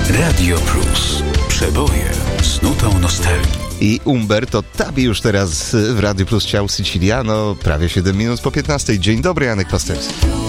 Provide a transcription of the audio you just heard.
Radio Plus. Przeboje z nutą nostalgii. I Umberto Tabi już teraz w Radio Plus Ciao Siciliano, prawie 7 minut po 15. Dzień dobry, Janek Pasterski.